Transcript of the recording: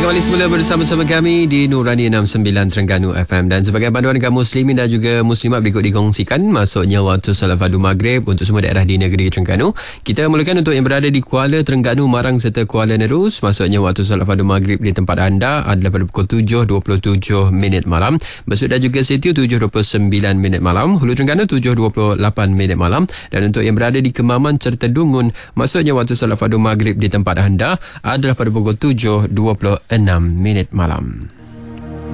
kembali semula bersama-sama kami di Nurani 69 Terengganu FM. Dan sebagai panduan kaum muslimin dan juga muslimat berikut dikongsikan masuknya waktu solat fardu maghrib untuk semua daerah di negeri Terengganu. Kita mulakan untuk yang berada di Kuala Terengganu, Marang serta Kuala Nerus. Masuknya waktu solat fardu maghrib di tempat anda adalah pada pukul 7.27 minit malam. Besut dan juga Setiu 7.29 minit malam. Hulu Terengganu 7.28 minit malam. Dan untuk yang berada di Kemaman serta Dungun, masuknya waktu solat fardu maghrib di tempat anda adalah pada pukul 7.26 minit malam.